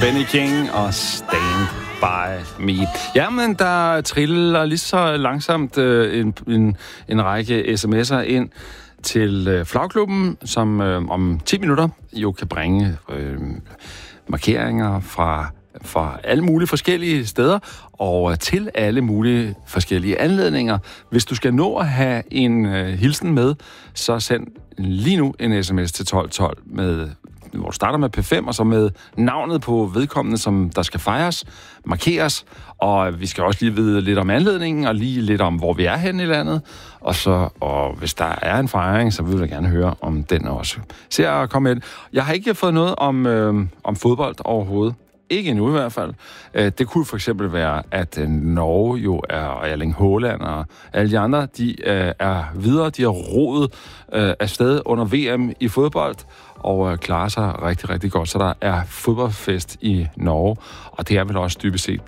Benny King og Stand By Me. Jamen, der triller lige så langsomt en række sms'er ind til Flagklubben, som om 10 minutter jo kan bringe markeringer fra alle mulige forskellige steder og til alle mulige forskellige anledninger. Hvis du skal nå at have en hilsen med, så send lige nu en sms til 1212 hvor du starter med P5, og så med navnet på vedkommende, som der skal fejres, markeres, og vi skal også lige vide lidt om anledningen, og lige lidt om, hvor vi er henne i landet, og hvis der er en fejring, så vil jeg gerne høre om den også. Se at komme ind. Jeg har ikke fået noget om fodbold overhovedet. Ikke endnu i hvert fald. Det kunne for eksempel være, at Norge jo er, og Erling Haaland og alle de andre, de er videre. De har rodet afsted under VM i fodbold og klarer sig rigtig, rigtig godt. Så der er fodboldfest i Norge, og det er vel også dybest set